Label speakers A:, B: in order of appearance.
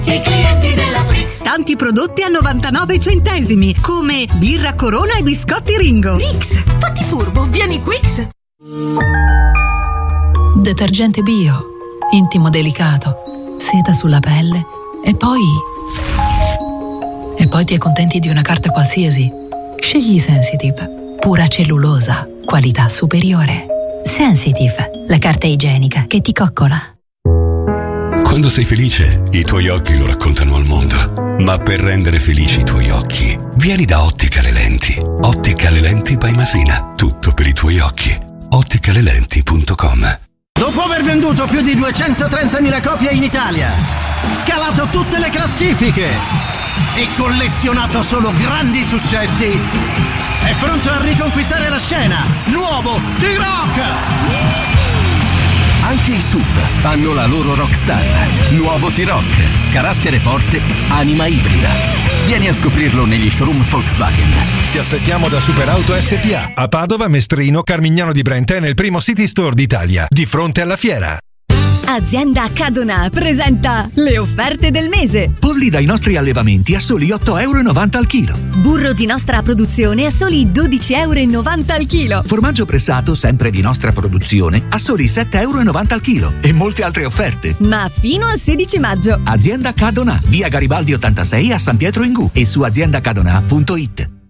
A: I clienti della Brix.
B: Tanti prodotti a 99 centesimi, come birra Corona e biscotti Ringo.
A: Brix, fatti furbo, vieni Quix.
C: Detergente bio, intimo delicato, seta sulla pelle e poi ti accontenti di una carta qualsiasi. Scegli Sensitive, pura cellulosa, qualità superiore. Sensitive, la carta igienica che ti coccola.
D: Quando sei felice, i tuoi occhi lo raccontano al mondo. Ma per rendere felici i tuoi occhi, vieni da Ottica Le Lenti. Ottica Le Lenti by Masina. Tutto per i tuoi occhi. otticalelenti.com.
E: Dopo aver venduto più di 230.000 copie in Italia, scalato tutte le classifiche e collezionato solo grandi successi, è pronto a riconquistare la scena. Nuovo T-Rock!
F: Anche i SUV hanno la loro rockstar. Nuovo T-Rock, carattere forte, anima ibrida. Vieni a scoprirlo negli showroom Volkswagen.
G: Ti aspettiamo da Superauto SPA a Padova, Mestrino, Carmignano di Brenta e nel primo City Store d'Italia, di fronte alla fiera.
H: Azienda Cadona presenta le offerte del mese.
I: Polli dai nostri allevamenti a soli 8,90 € al chilo.
H: Burro di nostra produzione a soli 12,90 € al chilo.
I: Formaggio pressato sempre di nostra produzione a soli 7,90 € al chilo. E molte altre offerte.
H: Ma fino al 16 maggio.
I: Azienda Cadona, via Garibaldi 86 a San Pietro in Gu e su aziendacadona.it.